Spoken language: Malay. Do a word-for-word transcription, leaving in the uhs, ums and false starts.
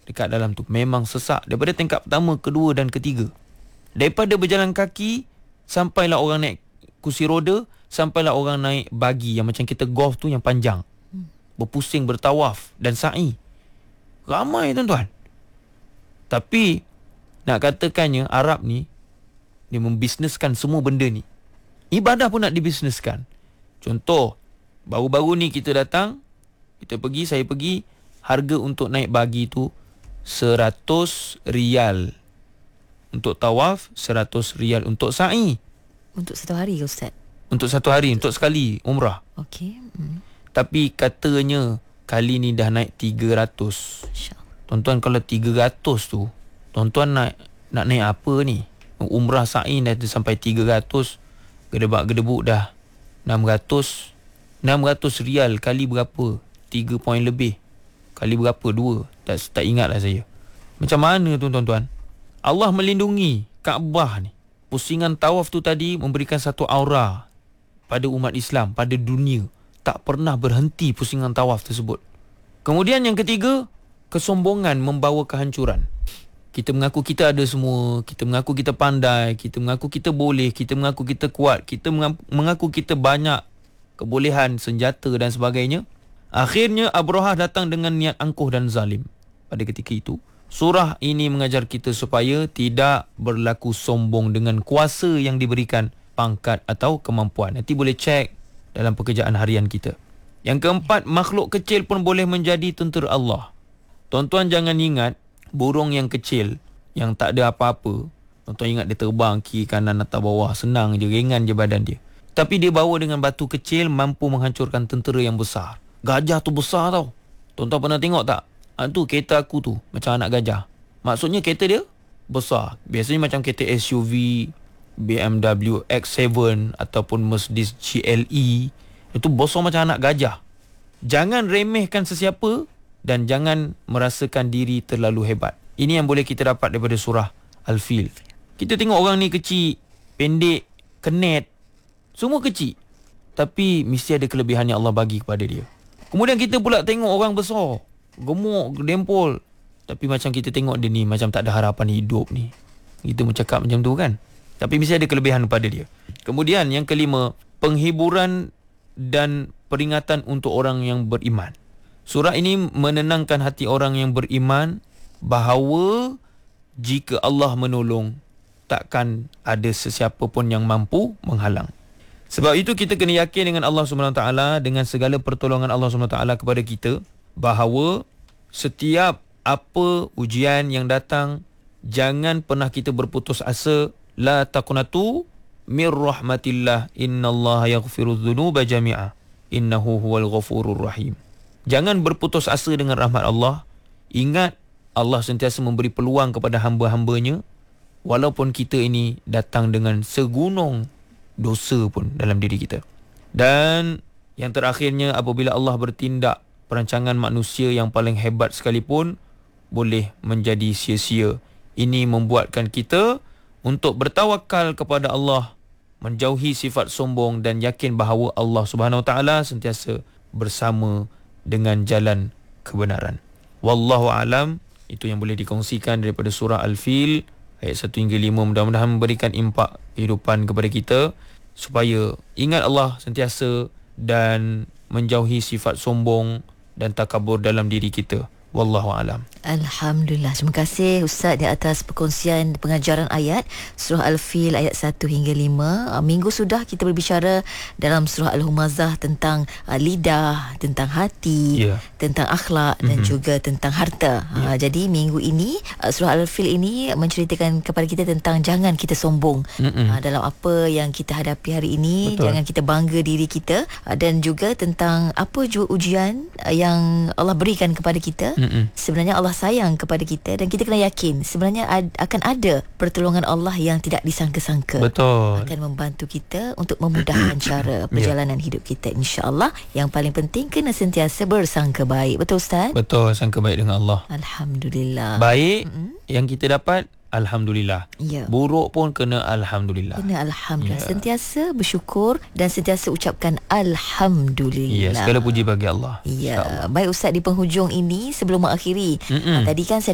dekat dalam tu memang sesak daripada tingkat pertama, kedua dan ketiga. Daripada berjalan kaki sampailah orang naik kursi roda, sampailah orang naik bagi yang macam kita golf tu yang panjang. Berpusing, bertawaf dan sa'i. Ramai tuan-tuan. Tapi nak katakannya Arab ni dia membisneskan semua benda ni. Ibadah pun nak dibisneskan. Contoh, baru-baru ni kita datang, kita pergi, saya pergi, harga untuk naik bagi tu seratus rial. Untuk tawaf seratus rial. Untuk sa'i Untuk satu hari ke Ustaz? Untuk satu hari, untuk sekali umrah. Okey. Hmm. Tapi katanya kali ni dah naik tiga ratus. Tuan-tuan, kalau tiga ratus tu, tuan-tuan nak nak naik apa ni? Umrah sa'i dah sampai tiga ratus. Gedebak-gedebuk dah enam ratus. enam ratus rial kali berapa? tiga poin lebih. Kali berapa? dua. Tak, tak ingat lah saya. Macam mana tu tuan-tuan? Allah melindungi Kaabah ni. Pusingan tawaf tu tadi memberikan satu aura pada umat Islam, pada dunia. Tak pernah berhenti pusingan tawaf tersebut. Kemudian yang ketiga, kesombongan membawa kehancuran. Kita mengaku kita ada semua, kita mengaku kita pandai, kita mengaku kita boleh, kita mengaku kita kuat, kita mengaku kita banyak kebolehan, senjata dan sebagainya. Akhirnya Abrahah datang dengan niat angkuh dan zalim. Pada ketika itu, surah ini mengajar kita supaya tidak berlaku sombong dengan kuasa yang diberikan, pangkat atau kemampuan. Nanti boleh cek dalam pekerjaan harian kita. Yang keempat, makhluk kecil pun boleh menjadi tentera Allah. Tuan-tuan jangan ingat burung yang kecil yang tak ada apa-apa. Tuan-tuan ingat dia terbang kiri kanan atas bawah, senang je, ringan je badan dia. Tapi dia bawa dengan batu kecil mampu menghancurkan tentera yang besar. Gajah tu besar tau. Tuan-tuan pernah tengok tak? Ha, tu kereta aku tu macam anak gajah. Maksudnya kereta dia besar. Biasanya macam kereta S U V, B M W X tujuh ataupun Mercedes G L E. Itu besar macam anak gajah. Jangan remehkan sesiapa dan jangan merasakan diri terlalu hebat. Ini yang boleh kita dapat daripada surah Al-Fil. Kita tengok orang ni kecil, pendek, kenet, semua kecil. Tapi mesti ada kelebihan yang Allah bagi kepada dia. Kemudian kita pula tengok orang besar, gemuk, dempol, tapi macam kita tengok dia ni macam tak ada harapan hidup ni. Kita mencakap macam tu kan. Tapi mesti ada kelebihan pada dia. Kemudian yang kelima, penghiburan dan peringatan untuk orang yang beriman. Surah ini menenangkan hati orang yang beriman bahawa jika Allah menolong, takkan ada sesiapa pun yang mampu menghalang. Sebab itu kita kena yakin dengan Allah subhanahu wa taala, dengan segala pertolongan Allah subhanahu wa taala kepada kita, bahawa setiap apa ujian yang datang, jangan pernah kita berputus asa. La taqnatu mir rahmatillah, innallaha yaghfirudz dzunuba jami'a, innahu huwal ghafurur rahim. Jangan berputus asa dengan rahmat Allah. Ingat, Allah sentiasa memberi peluang kepada hamba-hambanya, walaupun kita ini datang dengan segunung dosa pun dalam diri kita. Dan yang terakhirnya, apabila Allah bertindak, perancangan manusia yang paling hebat sekalipun boleh menjadi sia-sia. Ini membuatkan kita untuk bertawakal kepada Allah, menjauhi sifat sombong dan yakin bahawa Allah Subhanahu Wa Taala sentiasa bersama dengan jalan kebenaran. Wallahu alam. Itu yang boleh dikongsikan daripada surah Al-Fil ayat satu hingga lima. Mudah-mudahan memberikan impak kehidupan kepada kita supaya ingat Allah sentiasa dan menjauhi sifat sombong dan takabur dalam diri kita. Wallahu alam. Alhamdulillah. Terima kasih Ustaz di atas perkongsian pengajaran ayat surah Al-Fil ayat satu hingga lima. Minggu sudah kita berbicara dalam surah Al-Humazah tentang uh, lidah, tentang hati, yeah. tentang akhlak mm-hmm. dan juga tentang harta. Yeah. Uh, jadi minggu ini uh, surah Al-Fil ini menceritakan kepada kita tentang jangan kita sombong uh, dalam apa yang kita hadapi hari ini. Betul. Jangan kita bangga diri kita, uh, dan juga tentang apa juga ujian uh, yang Allah berikan kepada kita. Mm-mm. Sebenarnya Allah sayang kepada kita dan kita kena yakin sebenarnya ad, akan ada pertolongan Allah yang tidak disangka-sangka. Betul. Akan membantu kita untuk memudahkan cara perjalanan yeah. hidup kita, insya-Allah. Yang paling penting kena sentiasa bersangka baik. Betul Ustaz? Betul, sangka baik dengan Allah. Alhamdulillah. Baik mm-hmm. yang kita dapat, alhamdulillah. Ya. Buruk pun kena alhamdulillah. Kena alhamdulillah. Ya. Sentiasa bersyukur dan sentiasa ucapkan alhamdulillah. Ya, segala puji bagi Allah. Ya. Baik Ustaz, di penghujung ini sebelum mengakhiri, mm-mm. tadi kan saya